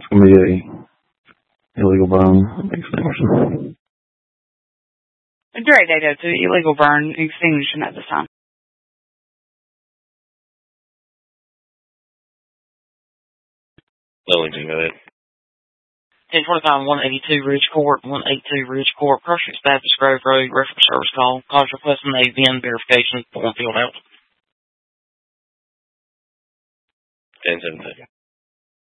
going to be a illegal burn extinguishing. Direct 802, illegal burn extinguishing at this time. Wellington, go ahead. 1025, 182 Ridge Court, 182 Ridge Court, Crushers Baptist Grove Road, reference service call. Cause requesting AVN verification, form filled out. 1017.